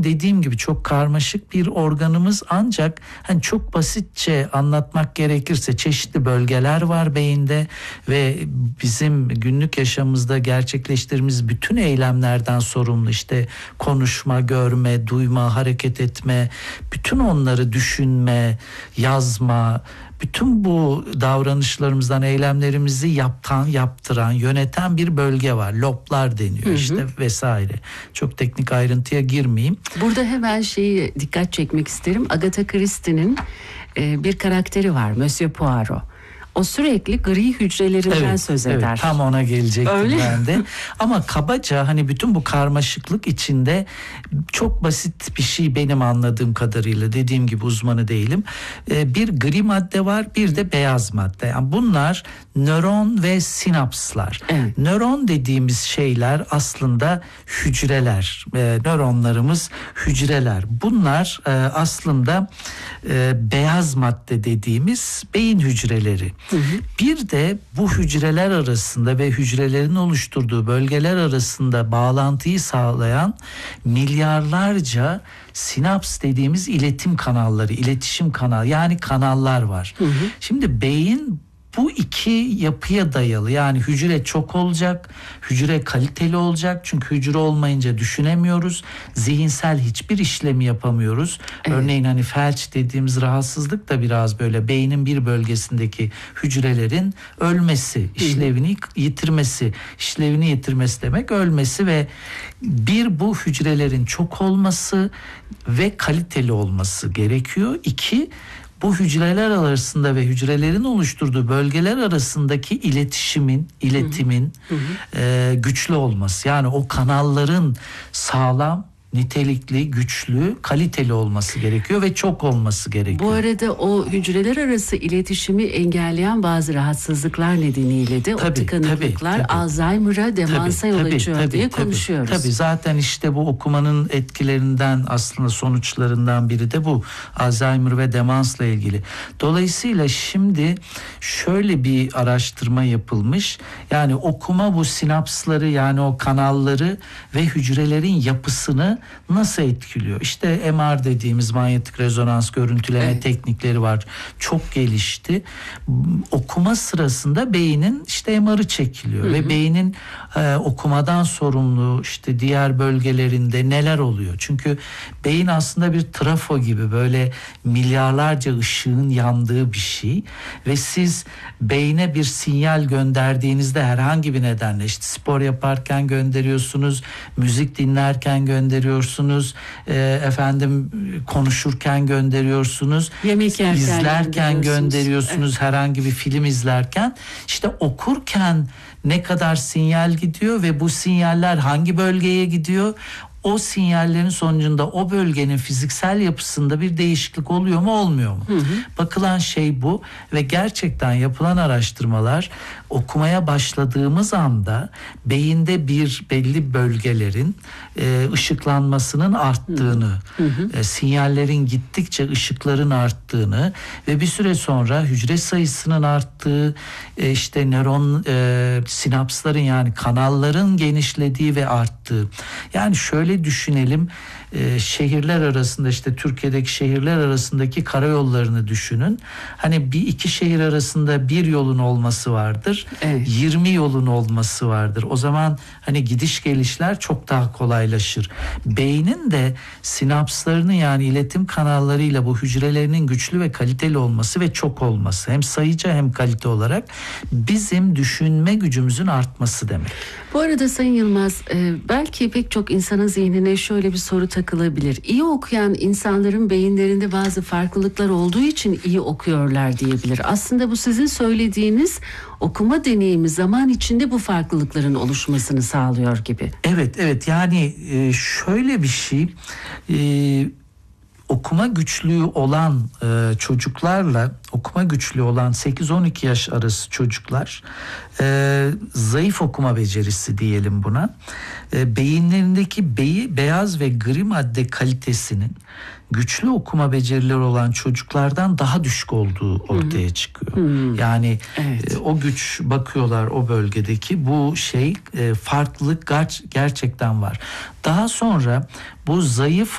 dediğim gibi çok karmaşık bir organımız, ancak hani çok basitçe anlatmak gerekirse çeşitli bölgeler var beyinde ve bizim günlük yaşamımızda gerçekleştirdiğimiz bütün eylemlerden sorumlu. İşte konuşma, görme, duyma, hareket etme, bütün onları düşünme, yazma, bütün bu davranışlarımızdan eylemlerimizi yaptıran, yöneten bir bölge var. Loblar deniyor işte vesaire. Çok teknik ayrıntıya girmeyeyim. Burada hemen dikkat çekmek isterim. Agatha Christie'nin bir karakteri var, Monsieur Poirot. O sürekli gri hücrelerinden söz eder. Evet, tam ona gelecektim ben de. Ama kabaca hani bütün bu karmaşıklık içinde çok basit bir şey benim anladığım kadarıyla, dediğim gibi uzmanı değilim. Bir gri madde var, bir de beyaz madde. Yani bunlar nöron ve sinapslar. Evet. Nöron dediğimiz şeyler aslında hücreler. Nöronlarımız hücreler. Bunlar aslında beyaz madde dediğimiz beyin hücreleri. Bir de bu hücreler arasında ve hücrelerin oluşturduğu bölgeler arasında bağlantıyı sağlayan milyarlarca sinaps dediğimiz iletişim kanal, yani kanallar var. Şimdi beyin bu iki yapıya dayalı, yani hücre çok olacak, hücre kaliteli olacak, çünkü hücre olmayınca düşünemiyoruz, zihinsel hiçbir işlemi yapamıyoruz. Evet. Örneğin hani felç dediğimiz rahatsızlık da biraz böyle beynin bir bölgesindeki hücrelerin ölmesi, işlevini yitirmesi demek ölmesi ve bu hücrelerin çok olması ve kaliteli olması gerekiyor. 2, bu hücreler arasında ve hücrelerin oluşturduğu bölgeler arasındaki iletimin güçlü olması. Yani o kanalların sağlam, nitelikli, güçlü, kaliteli olması gerekiyor ve çok olması gerekiyor. Bu arada o hücreler arası iletişimi engelleyen bazı rahatsızlıklar nedeniyle de o tıkanıklıklar Alzheimer'a, demansa yol açıyor diye konuşuyoruz. Tabii zaten işte bu okumanın etkilerinden, aslında sonuçlarından biri de bu. Alzheimer ve demansla ilgili. Dolayısıyla şimdi şöyle bir araştırma yapılmış. Yani okuma bu sinapsları, yani o kanalları ve hücrelerin yapısını nasıl etkiliyor? İşte MR dediğimiz manyetik rezonans görüntüleme teknikleri var. Çok gelişti. Okuma sırasında beynin işte MR'ı çekiliyor ve beynin okumadan sorumlu işte diğer bölgelerinde neler oluyor? Çünkü beyin aslında bir trafo gibi, böyle milyarlarca ışığın yandığı bir şey ve siz beyne bir sinyal gönderdiğinizde herhangi bir nedenle, işte spor yaparken gönderiyorsunuz, müzik dinlerken gönderiyorsunuz, konuşurken gönderiyorsunuz, yemek yerken izlerken gönderiyorsunuz, herhangi bir film izlerken, işte okurken ne kadar sinyal gidiyor ve bu sinyaller hangi bölgeye gidiyor? O sinyallerin sonucunda o bölgenin fiziksel yapısında bir değişiklik oluyor mu, olmuyor mu? Bakılan şey bu ve gerçekten yapılan araştırmalar okumaya başladığımız anda beyinde belli bölgelerin ışıklanmasının arttığını, sinyallerin gittikçe ışıkların arttığını ve bir süre sonra hücre sayısının arttığı, işte nöron sinapsların, yani kanalların genişlediği ve arttığı. Yani şöyle düşünelim, şehirler arasında, işte Türkiye'deki şehirler arasındaki karayollarını düşünün. Hani iki şehir arasında bir yolun olması vardır. 20 yolun olması vardır. O zaman hani gidiş gelişler çok daha kolaylaşır. Beynin de sinapslarını, yani iletim kanallarıyla bu hücrelerinin güçlü ve kaliteli olması ve çok olması, hem sayıca hem kalite olarak bizim düşünme gücümüzün artması demek. Bu arada Sayın Yılmaz, belki pek çok insanın zihnine şöyle bir soru takılabilir. İyi okuyan insanların beyinlerinde bazı farklılıklar olduğu için iyi okuyorlar diyebilir. Aslında bu sizin söylediğiniz okuma deneyimi zaman içinde bu farklılıkların oluşmasını sağlıyor gibi. Evet, yani şöyle bir şey, okuma güçlüğü olan çocuklarla okuma güçlüğü olan 8-12 yaş arası çocuklar, zayıf okuma becerisi diyelim buna, beyinlerindeki beyaz ve gri madde kalitesinin güçlü okuma becerileri olan çocuklardan daha düşük olduğu ortaya çıkıyor. Yani o güç, bakıyorlar o bölgedeki bu farklılık gerçekten var. Daha sonra bu zayıf